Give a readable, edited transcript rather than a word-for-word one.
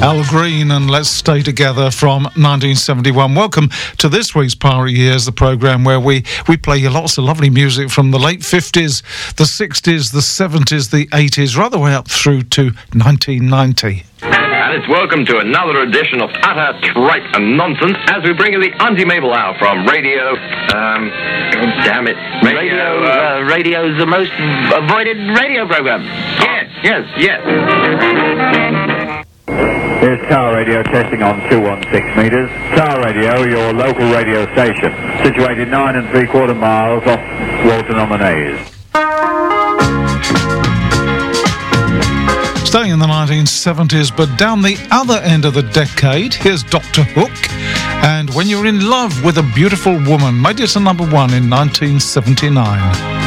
Al Green and Let's Stay Together from 1971. Welcome to this week's Pirate Years, the programme where we play you lots of lovely music from the late 50s, the 60s, the 70s, the 80s, right the way up through to 1990. And it's welcome to another edition of Utter Tripe and Nonsense as we bring you the Auntie Mabel Hour from Radio... Radio's the most avoided radio programme. Yes. Here's Tower Radio testing on 216 metres. Tower Radio, your local radio station, situated 9 3/4 miles off Walton-on-the-Naze. Staying in the 1970s, but down the other end of the decade, here's Dr. Hook. And When You're in Love with a Beautiful Woman made it to number 1 in 1979.